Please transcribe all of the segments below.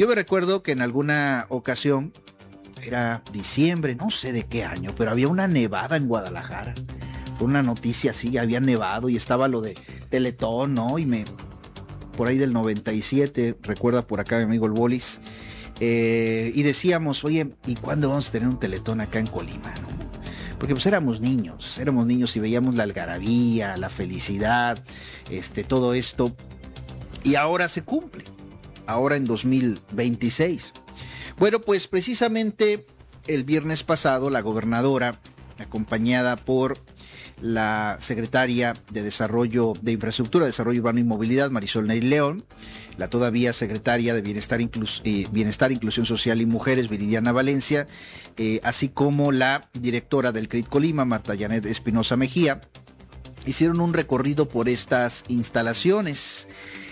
Yo me recuerdo que en alguna ocasión, era diciembre, no sé de qué año, pero había una nevada en Guadalajara. Fue una noticia así, había nevado y estaba lo de Teletón, ¿no? Por ahí del 97, recuerda por acá mi amigo el Bolis, y decíamos, oye, ¿y cuándo vamos a tener un Teletón acá en Colima, no? Porque pues éramos niños y veíamos la algarabía, la felicidad, todo esto, y ahora se cumple, ahora en 2026. Bueno, pues precisamente el viernes pasado la gobernadora, acompañada por la secretaria de Desarrollo de Infraestructura, Desarrollo Urbano y Movilidad, Marisol Neri León, la todavía secretaria de Bienestar, Inclusión Social y Mujeres, Viridiana Valencia, así como la directora del CRIT Colima, Marta Janet Espinosa Mejía, hicieron un recorrido por estas instalaciones.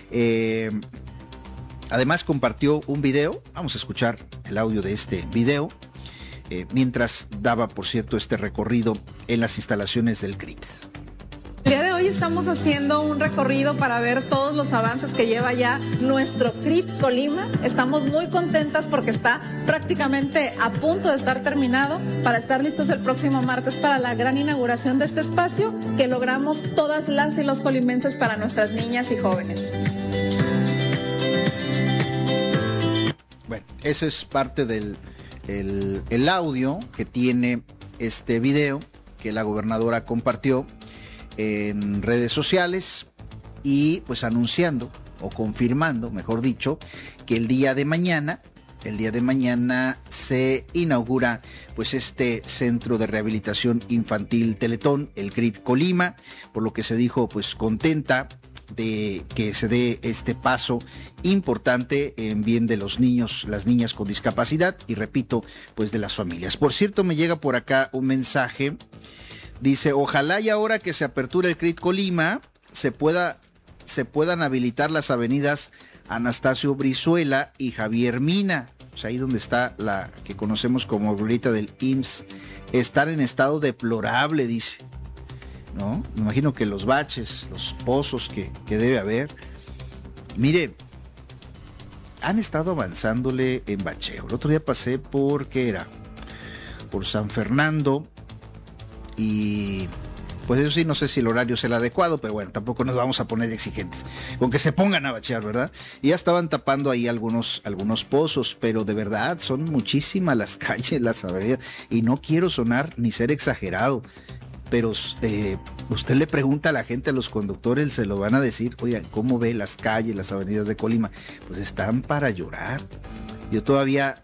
Además compartió un video, vamos a escuchar el audio de este video, mientras daba, por cierto, este recorrido en las instalaciones del CRIT. El día de hoy estamos haciendo un recorrido para ver todos los avances que lleva ya nuestro CRIT Colima. Estamos muy contentas porque está prácticamente a punto de estar terminado para estar listos el próximo martes para la gran inauguración de este espacio que logramos todas las y los colimenses para nuestras niñas y jóvenes. Bueno, eso es parte del el audio que tiene este video que la gobernadora compartió en redes sociales y pues anunciando o confirmando, mejor dicho, que el día de mañana se inaugura pues este centro de rehabilitación infantil Teletón, el CRIT Colima, por lo que se dijo pues contenta de que se dé este paso importante en bien de los niños, las niñas con discapacidad y repito, pues de las familias. Por cierto, me llega por acá un mensaje, dice, ojalá y ahora que se apertura el CRIT Colima se puedan habilitar las avenidas Anastasio Brizuela y Javier Mina, o sea, ahí donde está la que conocemos como glorieta del IMSS, estar en estado deplorable, dice. ¿No? Me imagino que los baches, los pozos que debe haber. Mire, han estado avanzándole en bacheo. El otro día pasé por, ¿qué era? Por San Fernando y pues eso sí, no sé si el horario es el adecuado, pero bueno, tampoco nos vamos a poner exigentes. Con que se pongan a bachear, ¿verdad? Y ya estaban tapando ahí algunos pozos, pero de verdad son muchísimas las calles, las avenidas, y no quiero sonar ni ser exagerado. Pero usted le pregunta a la gente, a los conductores, se lo van a decir, oigan, ¿cómo ve las calles, las avenidas de Colima? Pues están para llorar. Yo todavía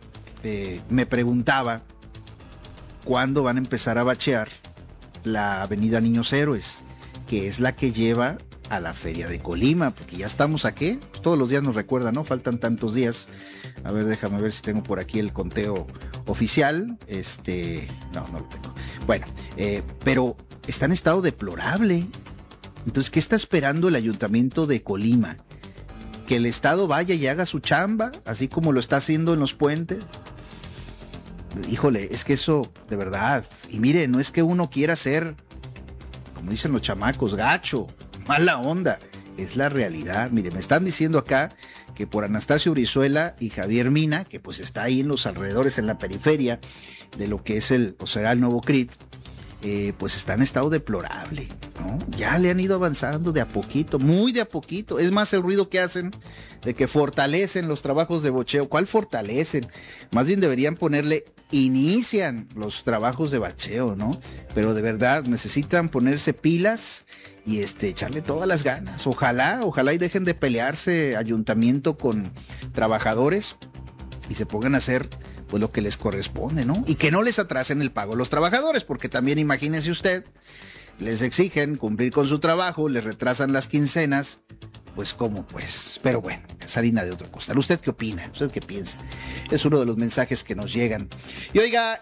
me preguntaba cuándo van a empezar a bachear la avenida Niños Héroes, que es la que lleva a la feria de Colima, porque ya estamos aquí, pues todos los días nos recuerdan, ¿no? Faltan tantos días. A ver, déjame ver si tengo por aquí el conteo oficial. No lo tengo. Bueno, pero está en estado deplorable. Entonces, ¿qué está esperando el ayuntamiento de Colima? ¿Que el Estado vaya y haga su chamba, así como lo está haciendo en los puentes? Híjole, es que eso, de verdad, y mire, no es que uno quiera ser, como dicen los chamacos, gacho, mala onda, es la realidad. Mire, me están diciendo acá que por Anastasio Brizuela y Javier Mina, que pues está ahí en los alrededores, en la periferia de lo que es será el nuevo CRIT, pues está en estado deplorable, ¿no? Ya le han ido avanzando de a poquito, muy de a poquito. Es más el ruido que hacen de que fortalecen los trabajos de bacheo. ¿Cuál fortalecen? Más bien deberían ponerle inician los trabajos de bacheo, ¿no? Pero de verdad necesitan ponerse pilas y echarle todas las ganas. Ojalá y dejen de pelearse ayuntamiento con trabajadores y se pongan a hacer pues lo que les corresponde, ¿no? Y que no les atrasen el pago a los trabajadores, porque también imagínese usted, les exigen cumplir con su trabajo, les retrasan las quincenas, pues cómo pues, pero bueno, es harina de otro costal. ¿Usted qué opina? ¿Usted qué piensa? Es uno de los mensajes que nos llegan. Y oiga,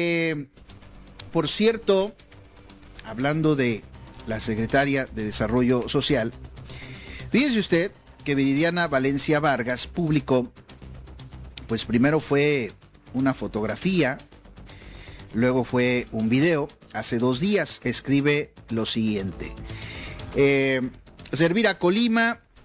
por cierto, hablando de la secretaria de Desarrollo Social, fíjese usted que Viridiana Valencia Vargas publicó, pues primero fue una fotografía, luego fue un video. Hace 2 días escribe lo siguiente: servir a Colima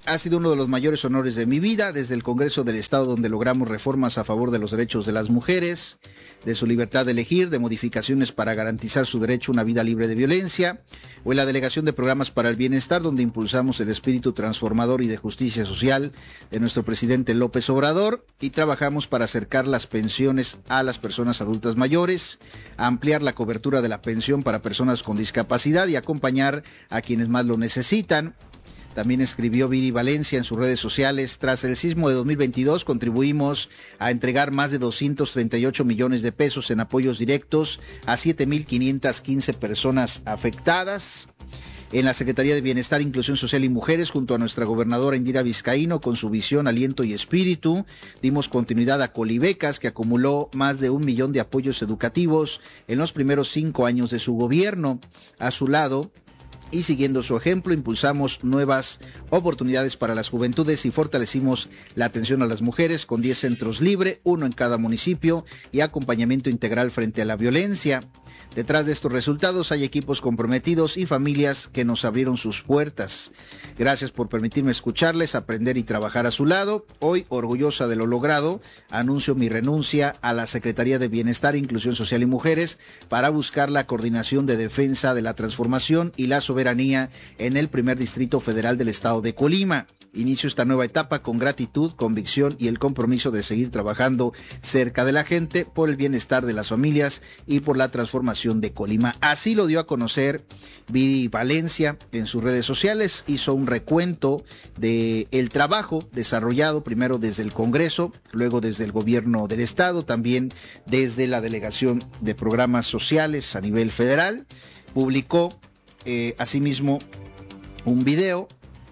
ha sido uno de los mayores honores de mi vida, desde el Congreso del Estado, donde logramos reformas a favor de los derechos de las mujeres, de su libertad de elegir, de modificaciones para garantizar su derecho a una vida libre de violencia, o en la Delegación de Programas para el Bienestar, donde impulsamos el espíritu transformador y de justicia social de nuestro presidente López Obrador, y trabajamos para acercar las pensiones a las personas adultas mayores, ampliar la cobertura de la pensión para personas con discapacidad y acompañar a quienes más lo necesitan. También escribió Viri Valencia en sus redes sociales: tras el sismo de 2022 contribuimos a entregar más de 238 millones de pesos en apoyos directos a 7,515 personas afectadas. En la Secretaría de Bienestar, Inclusión Social y Mujeres, junto a nuestra gobernadora Indira Vizcaíno, con su visión, aliento y espíritu, dimos continuidad a Colibecas, que acumuló más de 1 millón de apoyos educativos en los primeros 5 años de su gobierno. A su lado, y siguiendo su ejemplo, impulsamos nuevas oportunidades para las juventudes y fortalecimos la atención a las mujeres con 10 centros libre, 1 en cada municipio, y acompañamiento integral frente a la violencia. Detrás de estos resultados hay equipos comprometidos y familias que nos abrieron sus puertas. Gracias por permitirme escucharles, aprender y trabajar a su lado. Hoy, orgullosa de lo logrado, anuncio mi renuncia a la Secretaría de Bienestar, Inclusión Social y Mujeres para buscar la coordinación de defensa de la transformación y la soberanía en el primer distrito federal del estado de Colima. Inicio esta nueva etapa con gratitud, convicción y el compromiso de seguir trabajando cerca de la gente por el bienestar de las familias y por la transformación de Colima. Así lo dio a conocer Viri Valencia en sus redes sociales. Hizo un recuento de el trabajo desarrollado primero desde el Congreso, luego desde el gobierno del estado, también desde la Delegación de Programas Sociales a nivel federal. Publicó asimismo un video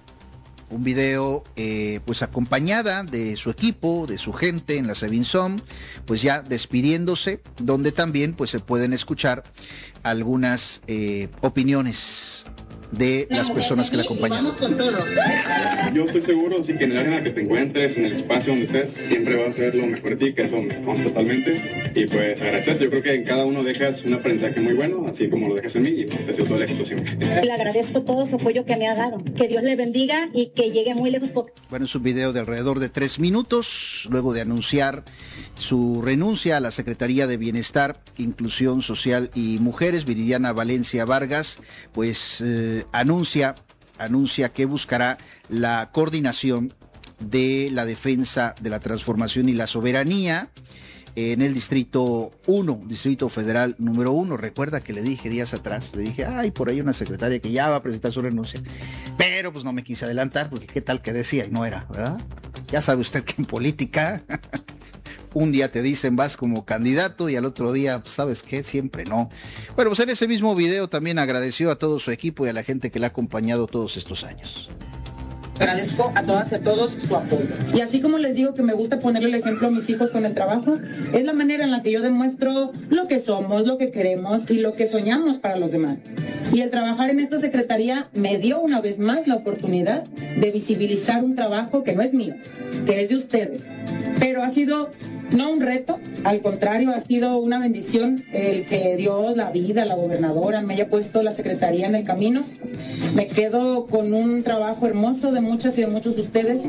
pues acompañada de su equipo, de su gente en la Sevinsom, pues ya despidiéndose, donde también pues se pueden escuchar algunas opiniones de las personas que la acompañan. Vamos con todo. Yo estoy seguro, sí, que en el área en la que te encuentres, en el espacio donde estés, siempre vas a hacer lo mejor de ti, que eso me consta totalmente. Y pues agradecerte, yo creo que en cada uno dejas un aprendizaje muy bueno, así como lo dejas en mí, y te deseo todo el éxito siempre. Le agradezco todo su apoyo que me ha dado. Que Dios le bendiga y que llegue muy lejos. Bueno, es un video de alrededor de 3 minutos, luego de anunciar su renuncia a la Secretaría de Bienestar, Inclusión Social y Mujeres. Viridiana Valencia Vargas, pues anuncia que buscará la coordinación de la defensa de la transformación y la soberanía en el Distrito 1, Distrito Federal número 1. Recuerda que le dije días atrás, ay, por ahí una secretaria que ya va a presentar su renuncia, pero pues no me quise adelantar, porque qué tal que decía y no era, ¿verdad? Ya sabe usted que en política un día te dicen vas como candidato y al otro día, pues, ¿sabes qué? Siempre no. Bueno, pues en ese mismo video también agradeció a todo su equipo y a la gente que le ha acompañado todos estos años. Agradezco a todas y a todos su apoyo. Y así como les digo que me gusta ponerle el ejemplo a mis hijos con el trabajo, es la manera en la que yo demuestro lo que somos, lo que queremos y lo que soñamos para los demás. Y el trabajar en esta secretaría me dio una vez más la oportunidad de visibilizar un trabajo que no es mío, que es de ustedes. Pero ha sido no un reto, al contrario, ha sido una bendición el que Dios, la vida, la gobernadora me haya puesto la secretaría en el camino. Me quedo con un trabajo hermoso de muchas y de muchos de ustedes.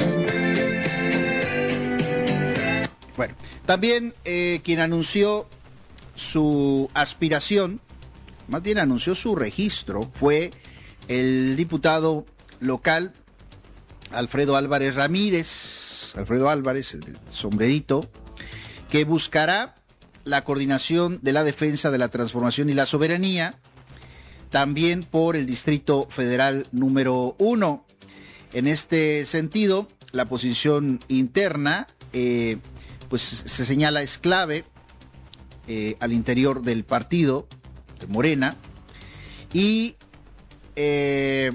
Bueno, también quien anunció su aspiración, más bien anunció su registro, fue el diputado local Alfredo Álvarez Ramírez, el sombrerito, que buscará la coordinación de la defensa de la transformación y la soberanía, también por el Distrito Federal número 1. En este sentido, la posición interna, pues se señala es clave al interior del partido de Morena, y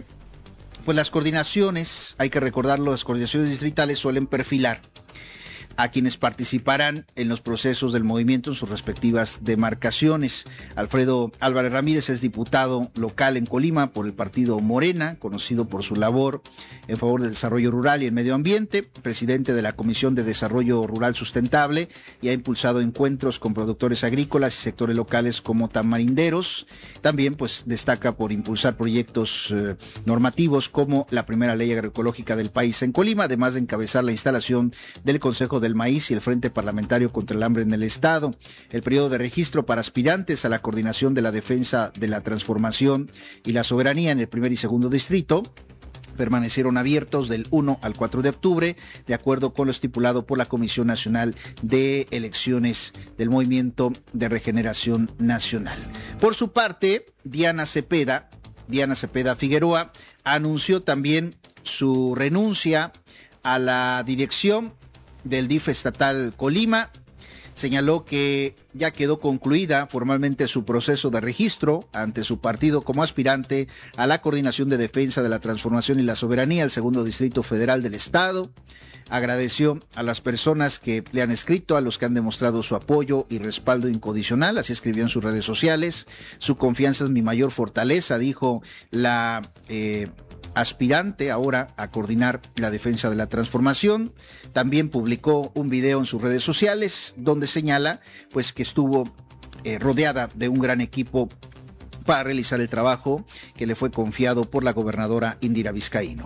pues las coordinaciones, hay que recordarlo, las coordinaciones distritales suelen perfilar a quienes participarán en los procesos del movimiento en sus respectivas demarcaciones. Alfredo Álvarez Ramírez es diputado local en Colima por el partido Morena, conocido por su labor en favor del desarrollo rural y el medio ambiente, presidente de la Comisión de Desarrollo Rural Sustentable, y ha impulsado encuentros con productores agrícolas y sectores locales como tamarinderos. También pues destaca por impulsar proyectos normativos como la primera ley agroecológica del país en Colima, además de encabezar la instalación del Consejo del Maíz y el Frente Parlamentario contra el Hambre en el Estado. El periodo de registro para aspirantes a la coordinación de la defensa de la transformación y la soberanía en el primer y segundo distrito permanecieron abiertos del 1 al 4 de octubre, de acuerdo con lo estipulado por la Comisión Nacional de Elecciones del Movimiento de Regeneración Nacional. Por su parte, Diana Cepeda Figueroa anunció también su renuncia a la dirección del DIF estatal Colima. Señaló que ya quedó concluida formalmente su proceso de registro ante su partido como aspirante a la Coordinación de Defensa de la Transformación y la Soberanía, el segundo Distrito Federal del Estado. Agradeció a las personas que le han escrito, a los que han demostrado su apoyo y respaldo incondicional, así escribió en sus redes sociales. Su confianza es mi mayor fortaleza, dijo la aspirante ahora a coordinar la defensa de la transformación. También publicó un video en sus redes sociales donde señala pues que estuvo rodeada de un gran equipo para realizar el trabajo que le fue confiado por la gobernadora Indira Vizcaíno.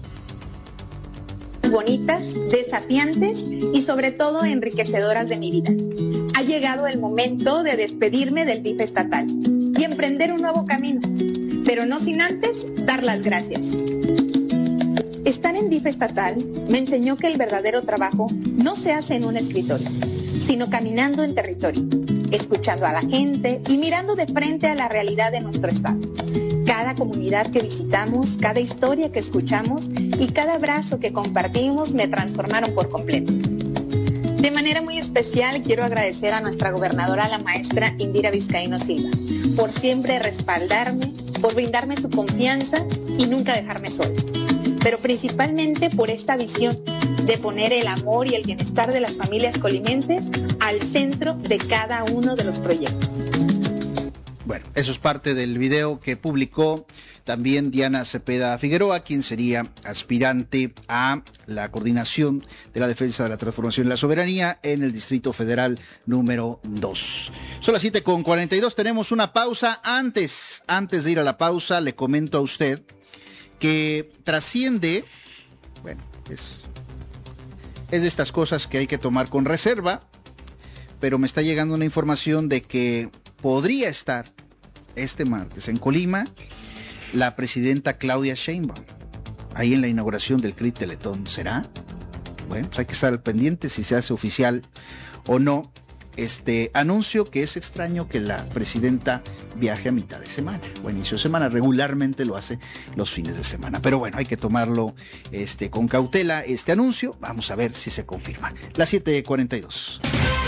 Bonitas, desafiantes y sobre todo enriquecedoras de mi vida. Ha llegado el momento de despedirme del DIF estatal y emprender un nuevo camino, pero no sin antes dar las gracias. Estar en DIF estatal me enseñó que el verdadero trabajo no se hace en un escritorio, sino caminando en territorio, escuchando a la gente y mirando de frente a la realidad de nuestro estado. Cada comunidad que visitamos, cada historia que escuchamos y cada abrazo que compartimos me transformaron por completo. De manera muy especial quiero agradecer a nuestra gobernadora, la maestra Indira Vizcaíno Silva, por siempre respaldarme, por brindarme su confianza y nunca dejarme sola. Pero principalmente por esta visión de poner el amor y el bienestar de las familias colimenses al centro de cada uno de los proyectos. Bueno, eso es parte del video que publicó también Diana Cepeda Figueroa, quien sería aspirante a la coordinación de la defensa de la transformación y la soberanía en el Distrito Federal número 2. Son las 7:42, tenemos una pausa. Antes de ir a la pausa, le comento a usted que trasciende, bueno, es de estas cosas que hay que tomar con reserva, pero me está llegando una información de que podría estar este martes en Colima la presidenta Claudia Sheinbaum, ahí en la inauguración del CRIT Teletón. ¿Será? Bueno, pues hay que estar al pendiente si se hace oficial o no este anuncio, que es extraño que la presidenta viaje a mitad de semana o inicio de semana. Regularmente lo hace los fines de semana, pero bueno, hay que tomarlo con cautela este anuncio. Vamos a ver si se confirma. Las 7:42.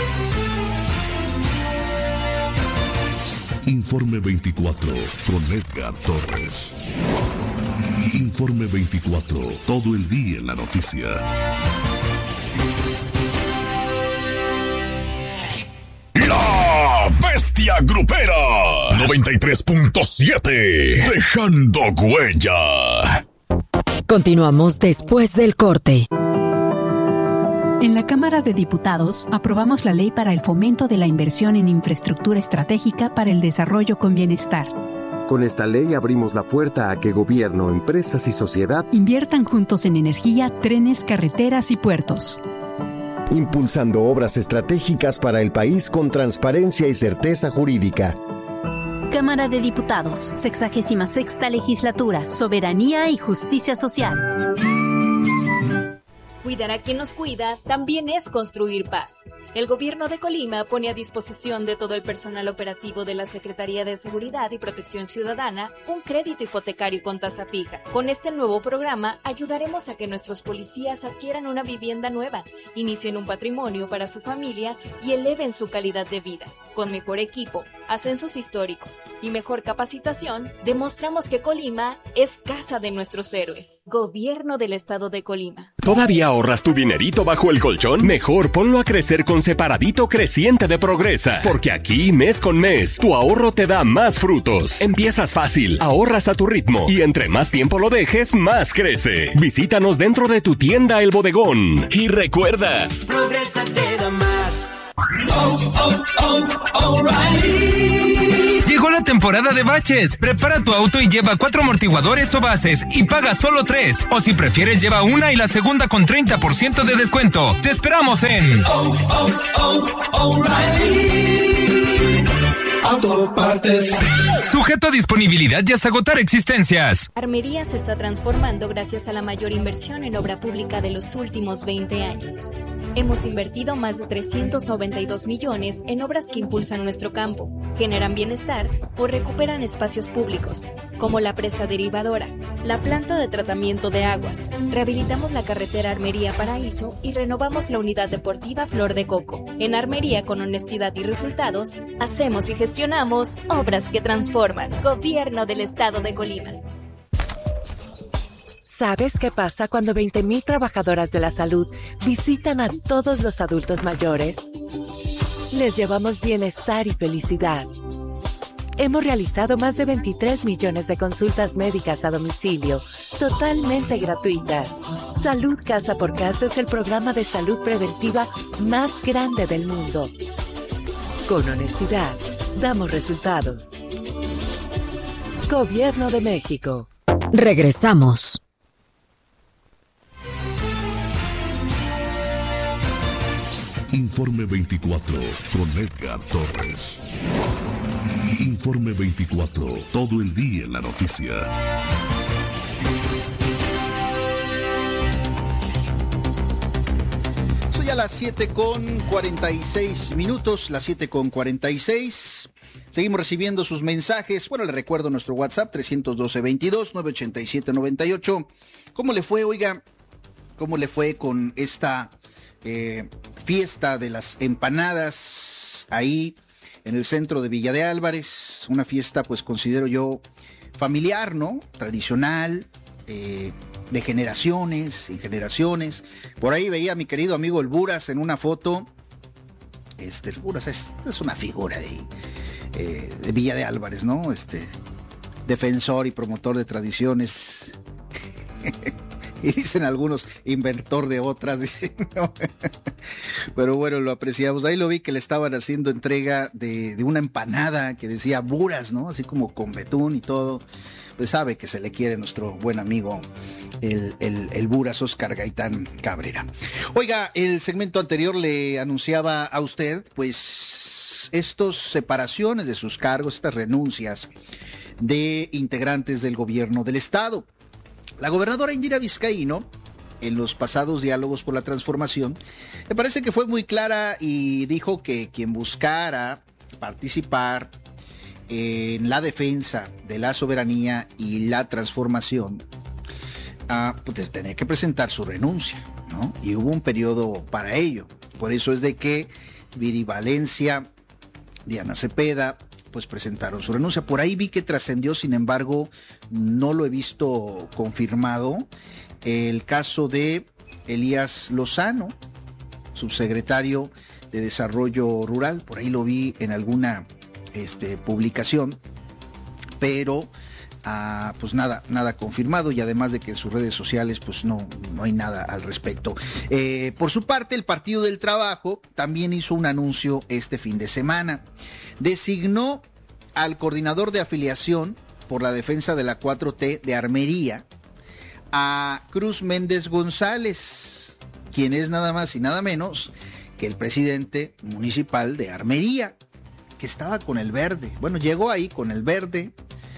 Informe 24 con Edgar Torres. Informe 24, todo el día en la noticia. La Bestia Grupera 93.7, dejando huella. Continuamos después del corte. En la Cámara de Diputados aprobamos la ley para el fomento de la inversión en infraestructura estratégica para el desarrollo con bienestar. Con esta ley abrimos la puerta a que gobierno, empresas y sociedad inviertan juntos en energía, trenes, carreteras y puertos, impulsando obras estratégicas para el país con transparencia y certeza jurídica. Cámara de Diputados, 66ª Legislatura, Soberanía y Justicia Social. Cuidar a quien nos cuida también es construir paz. El gobierno de Colima pone a disposición de todo el personal operativo de la Secretaría de Seguridad y Protección Ciudadana un crédito hipotecario con tasa fija. Con este nuevo programa ayudaremos a que nuestros policías adquieran una vivienda nueva, inicien un patrimonio para su familia y eleven su calidad de vida. con mejor equipo, ascensos históricos y mejor capacitación, demostramos que Colima es casa de nuestros héroes. Gobierno del Estado de Colima. ¿Todavía ahorras tu dinerito bajo el colchón? Mejor ponlo a crecer con Separadito Creciente de Progresa, porque aquí, mes con mes, tu ahorro te da más frutos. Empiezas fácil, ahorras a tu ritmo y entre más tiempo lo dejes, más crece. Visítanos dentro de tu tienda El Bodegón. Y recuerda, Progresa te da más. O'Reilly. Llegó la temporada de baches. Prepara tu auto y lleva 4 amortiguadores o bases y paga solo 3. O si prefieres, lleva una y la segunda con 30% de descuento. Te esperamos en O'Reilly Autopartes. Sujeto a disponibilidad y hasta agotar existencias. Armería se está transformando gracias a la mayor inversión en obra pública de los últimos 20 años. Hemos invertido más de 392 millones en obras que impulsan nuestro campo, generan bienestar o recuperan espacios públicos, como la presa derivadora, la planta de tratamiento de aguas. Rehabilitamos la carretera Armería Paraíso y renovamos la unidad deportiva Flor de Coco. En Armería, con honestidad y resultados, hacemos y gestionamos obras que transforman. Gobierno del Estado de Colima. ¿Sabes qué pasa cuando 20,000 trabajadoras de la salud visitan a todos los adultos mayores? Les llevamos bienestar y felicidad. Hemos realizado más de 23 millones de consultas médicas a domicilio, totalmente gratuitas. Salud Casa por Casa es el programa de salud preventiva más grande del mundo. Con honestidad, damos resultados. Gobierno de México. Regresamos. Informe 24 con Edgar Torres. Informe 24, todo el día en la noticia. Son ya las 7:46, las 7:46. Seguimos recibiendo sus mensajes. Bueno, le recuerdo nuestro WhatsApp, 312-22-987-98. ¿Cómo le fue, oiga? ¿Cómo le fue con esta fiesta de las empanadas ahí en el centro de Villa de Álvarez? Una fiesta, pues considero yo familiar, ¿no? Tradicional, de generaciones y generaciones. Por ahí veía a mi querido amigo el Buras en una foto. El Buras es una figura de Villa de Álvarez, ¿no? Defensor y promotor de tradiciones. Y dicen algunos, inventor de otras, dicen, ¿no? Pero bueno, lo apreciamos. Ahí lo vi que le estaban haciendo entrega de una empanada que decía Buras, ¿no? Así como con betún y todo. Pues sabe que se le quiere nuestro buen amigo el Buras Oscar Gaitán Cabrera. Oiga, el segmento anterior le anunciaba a usted, pues, estas separaciones de sus cargos, estas renuncias de integrantes del gobierno del estado. La gobernadora Indira Vizcaíno, en los pasados diálogos por la transformación, me parece que fue muy clara y dijo que quien buscara participar en la defensa de la soberanía y la transformación, pues tenía que presentar su renuncia, ¿no? Y hubo un periodo para ello. Por eso es de que Viri Valencia, Diana Cepeda, pues presentaron su renuncia. Por ahí vi que trascendió, sin embargo, no lo he visto confirmado, el caso de Elías Lozano, subsecretario de Desarrollo Rural. Por ahí lo vi en alguna publicación, pero pues nada confirmado, y además de que en sus redes sociales pues no hay nada al respecto. Por su parte, el Partido del Trabajo también hizo un anuncio este fin de semana. Designó al coordinador de afiliación por la defensa de la 4T de Armería, a Cruz Méndez González, quien es nada más y nada menos que el presidente municipal de Armería, que estaba con el Verde. Bueno, llegó ahí con el Verde,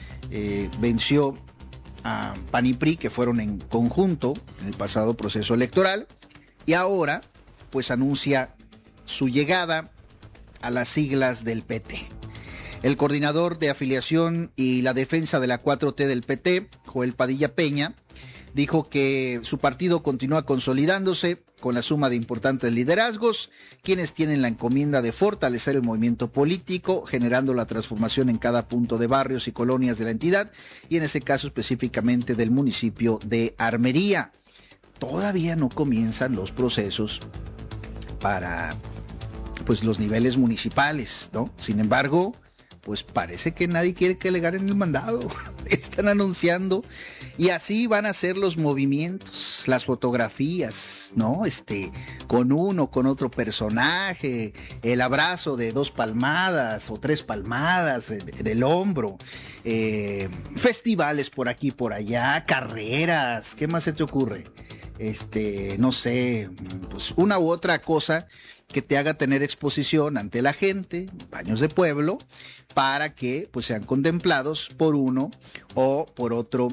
venció a PAN y PRI, que fueron en conjunto en el pasado proceso electoral, y ahora pues anuncia su llegada a las siglas del PT. El coordinador de afiliación y la defensa de la 4T del PT, Joel Padilla Peña, Dijo que su partido continúa consolidándose con la suma de importantes liderazgos, quienes tienen la encomienda de fortalecer el movimiento político, generando la transformación en cada punto de barrios y colonias de la entidad, y en ese caso específicamente del municipio de Armería. Todavía no comienzan los procesos para pues los niveles municipales, ¿no? Sin embargo, pues parece que nadie quiere que le ganen el mandado. Están anunciando y así van a ser los movimientos, las fotografías, ¿no? Con uno, con otro personaje, el abrazo de 2 palmadas o 3 palmadas del hombro, festivales por aquí y por allá, carreras, ¿qué más se te ocurre? No sé, pues una u otra cosa que te haga tener exposición ante la gente, baños de pueblo, para que pues sean contemplados por uno o por otro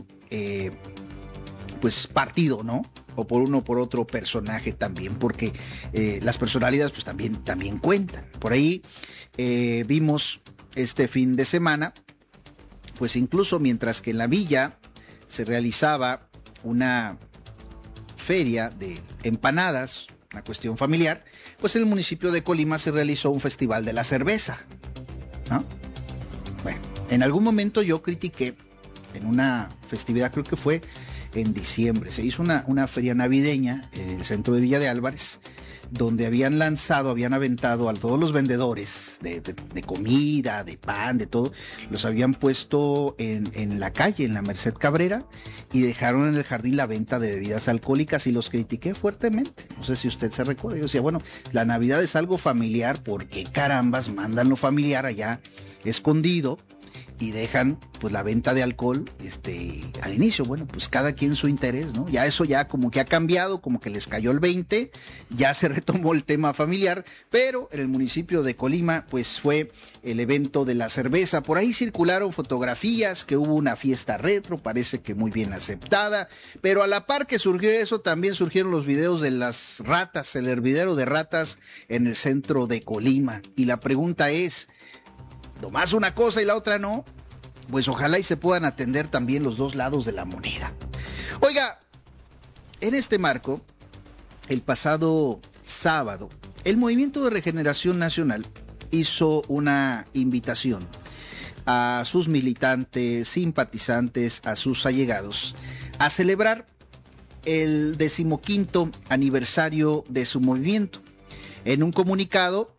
pues partido, ¿no? O por uno o por otro personaje también, porque las personalidades pues también cuentan. Por ahí vimos este fin de semana, pues incluso mientras que en la villa se realizaba una feria de empanadas, una cuestión familiar, pues en el municipio de Colima se realizó un festival de la cerveza, ¿no? Bueno, en algún momento yo critiqué en una festividad, creo que fue en diciembre, se hizo una feria navideña en el centro de Villa de Álvarez, donde habían aventado a todos los vendedores de comida, de pan, de todo, los habían puesto en la calle, en la Merced Cabrera, y dejaron en el jardín la venta de bebidas alcohólicas, y los critiqué fuertemente. No sé si usted se recuerda. Yo decía, bueno, la Navidad es algo familiar, ¿por qué carambas mandan lo familiar allá escondido y dejan pues la venta de alcohol al inicio? Bueno, pues cada quien su interés, ¿no? Ya eso ya como que ha cambiado, como que les cayó el 20, ya se retomó el tema familiar, pero en el municipio de Colima pues fue el evento de la cerveza. Por ahí circularon fotografías que hubo una fiesta retro, parece que muy bien aceptada, pero a la par que surgió eso, también surgieron los videos de las ratas, el hervidero de ratas en el centro de Colima, y la pregunta es, nomás una cosa y la otra no, pues ojalá y se puedan atender también los dos lados de la moneda. Oiga, en este marco, el pasado sábado, el Movimiento de Regeneración Nacional hizo una invitación a sus militantes, simpatizantes, a sus allegados, a celebrar el 15º aniversario de su movimiento. En un comunicado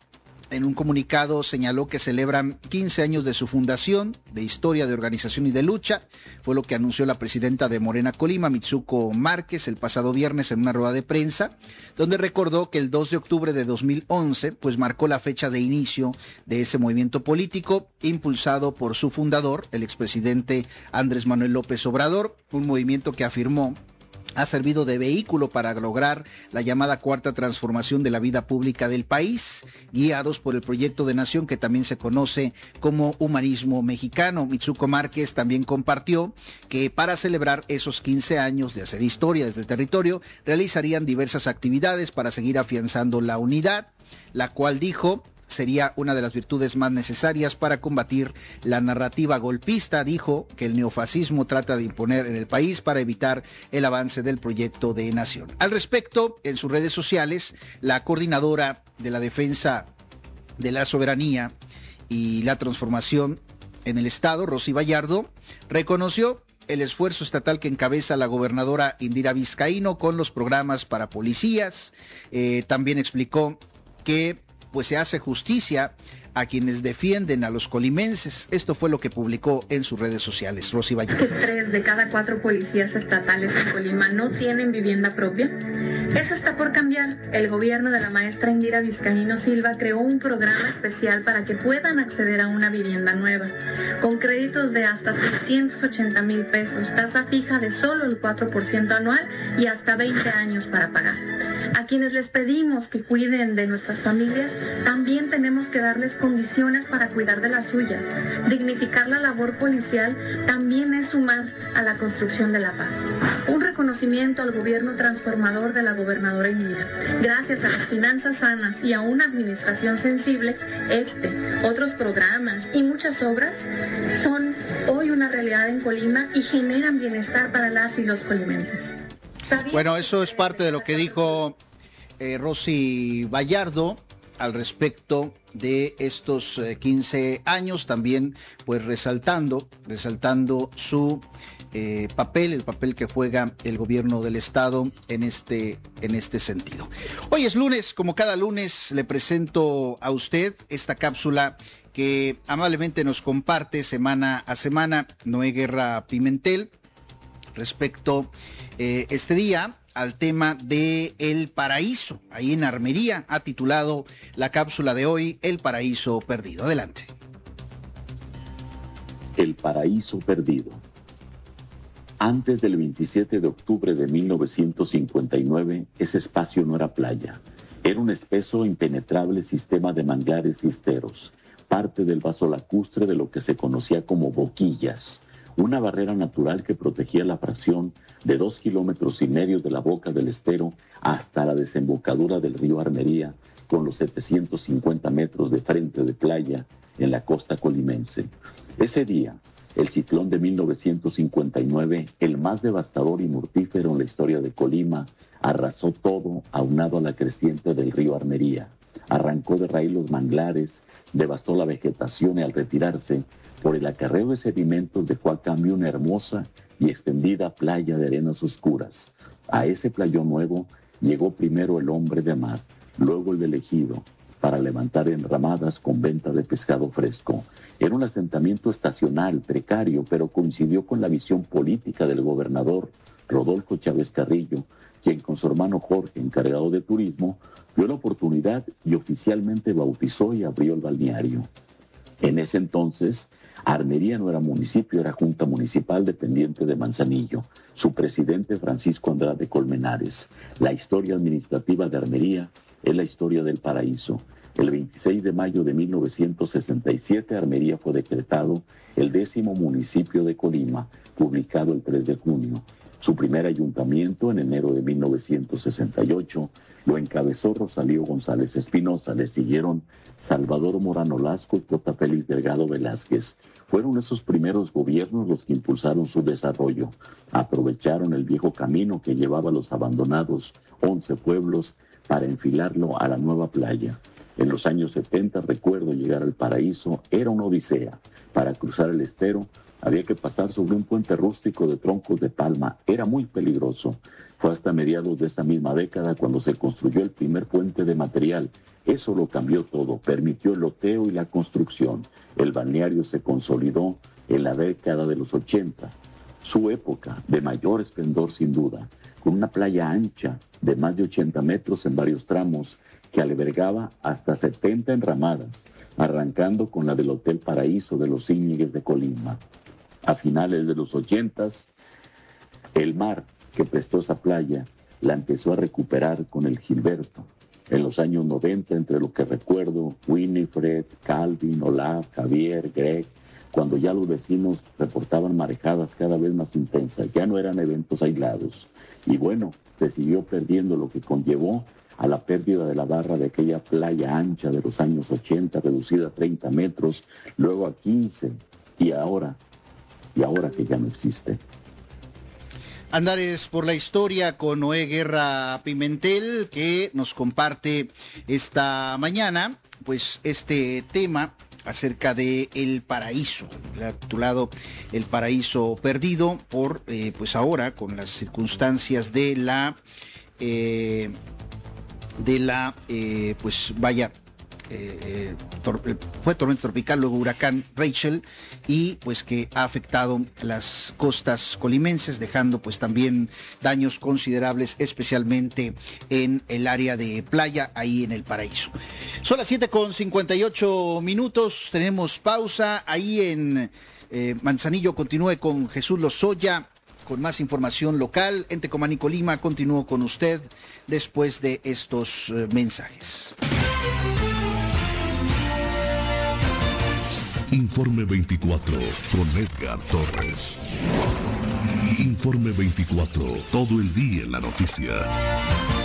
señaló que celebran 15 años de su fundación, de historia, de organización y de lucha. Fue lo que anunció la presidenta de Morena Colima, Mitsuko Márquez, el pasado viernes en una rueda de prensa, donde recordó que el 2 de octubre de 2011 pues marcó la fecha de inicio de ese movimiento político impulsado por su fundador, el expresidente Andrés Manuel López Obrador, un movimiento que afirmó ha servido de vehículo para lograr la llamada cuarta transformación de la vida pública del país, guiados por el proyecto de nación que también se conoce como Humanismo Mexicano. Mitsuko Márquez también compartió que para celebrar esos 15 años de hacer historia desde el territorio, realizarían diversas actividades para seguir afianzando la unidad, la cual dijo sería una de las virtudes más necesarias para combatir la narrativa golpista. Dijo que el neofascismo trata de imponer en el país para evitar el avance del proyecto de nación. Al respecto, en sus redes sociales, la coordinadora de la defensa de la soberanía y la transformación en el Estado, Rosy Vallardo, reconoció el esfuerzo estatal que encabeza la gobernadora Indira Vizcaíno con los programas para policías. También explicó que pues se hace justicia a quienes defienden a los colimenses. Esto fue lo que publicó en sus redes sociales. Rosy Vallardo. 3 de cada 4 policías estatales en Colima no tienen vivienda propia. Eso está por cambiar. El gobierno de la maestra Indira Vizcaíno Silva creó un programa especial para que puedan acceder a una vivienda nueva, con créditos de hasta 680,000 pesos, tasa fija de solo el 4% anual y hasta 20 años para pagar. A quienes les pedimos que cuiden de nuestras familias, también tenemos que darles condiciones para cuidar de las suyas. Dignificar la labor policial también es sumar a la construcción de la paz. Un reconocimiento al gobierno transformador de la gobernadora Indira. Gracias a las finanzas sanas y a una administración sensible, otros programas y muchas obras son hoy una realidad. seguridad en Colima y generan bienestar para las y los colimenses. Bueno, eso es parte de lo que dijo Rosy Vallardo al respecto de estos 15 años, también pues resaltando su papel, el papel que juega el gobierno del estado en este sentido. Hoy es lunes, como cada lunes le presento a usted esta cápsula que amablemente nos comparte semana a semana Noé Guerra Pimentel respecto este día al tema de El Paraíso, ahí en Armería. Ha titulado la cápsula de hoy El Paraíso Perdido. Adelante. El Paraíso Perdido. Antes del 27 de octubre de 1959, ese espacio no era playa. Era un espeso, impenetrable sistema de manglares y esteros, parte del vaso lacustre de lo que se conocía como boquillas, una barrera natural que protegía la fracción de 2,5 kilómetros de la boca del estero hasta la desembocadura del río Armería, con los 750 metros de frente de playa en la costa colimense. Ese día, el ciclón de 1959, el más devastador y mortífero en la historia de Colima, arrasó todo aunado a la creciente del río Armería. Arrancó de raíz los manglares, devastó la vegetación y al retirarse, por el acarreo de sedimentos dejó a cambio una hermosa y extendida playa de arenas oscuras. A ese playón nuevo llegó primero el hombre de mar, luego el del ejido, para levantar enramadas con venta de pescado fresco. Era un asentamiento estacional, precario, pero coincidió con la visión política del gobernador Rodolfo Chávez Carrillo, quien con su hermano Jorge, encargado de turismo, vio la oportunidad y oficialmente bautizó y abrió el balneario. En ese entonces, Armería no era municipio, era junta municipal dependiente de Manzanillo. Su presidente, Francisco Andrade Colmenares. La historia administrativa de Armería es la historia del paraíso. El 26 de mayo de 1967, Armería fue decretado el 10º municipio de Colima, publicado el 3 de junio. Su primer ayuntamiento, en enero de 1968, lo encabezó Rosalío González Espinosa. Le siguieron Salvador Morano Lasco y J. Félix Delgado Velázquez. Fueron esos primeros gobiernos los que impulsaron su desarrollo. Aprovecharon el viejo camino que llevaba a los abandonados 11 pueblos para enfilarlo a la nueva playa. En los años 70, recuerdo llegar al Paraíso, era una odisea. Para cruzar el estero, había que pasar sobre un puente rústico de troncos de palma. Era muy peligroso. Fue hasta mediados de esa misma década cuando se construyó el primer puente de material. Eso lo cambió todo, permitió el loteo y la construcción. El balneario se consolidó en la década de los 80. Su época de mayor esplendor sin duda, con una playa ancha de más de 80 metros en varios tramos que albergaba hasta 70 enramadas, arrancando con la del Hotel Paraíso de los Íñiguez de Colima. A finales de los 80s, el mar que prestó esa playa la empezó a recuperar con el Gilberto. En los años 90, entre lo que recuerdo, Winifred, Calvin, Olaf, Javier, Greg, cuando ya los vecinos reportaban marejadas cada vez más intensas, ya no eran eventos aislados. Y bueno, se siguió perdiendo, lo que conllevó a la pérdida de la barra de aquella playa ancha de los años 80, reducida a 30 metros, luego a 15, y ahora que ya no existe. Andares por la historia con Noé Guerra Pimentel, que nos comparte esta mañana pues este tema acerca de El Paraíso, titulado El Paraíso Perdido, por pues ahora con las circunstancias de la pues vaya, fue tormenta tropical, luego huracán Rachel, y pues que ha afectado las costas colimenses, dejando pues también daños considerables, especialmente en el área de playa, ahí en El Paraíso. Son las 7:58, tenemos pausa. Ahí en Manzanillo continúe con Jesús Lozoya con más información local. En Tecomán y Colima continúo con usted después de estos mensajes. Informe 24 con Edgar Torres. Informe 24, todo el día en la noticia.